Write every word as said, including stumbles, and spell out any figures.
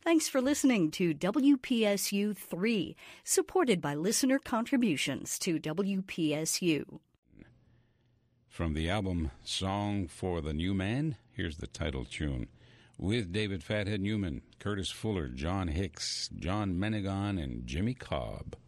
Thanks for listening to W P S U three, supported by listener contributions to W P S U. From the album Song for the New Man, here's the title tune. With David Fathead Newman, Curtis Fuller, John Hicks, John Menegon, and Jimmy Cobb.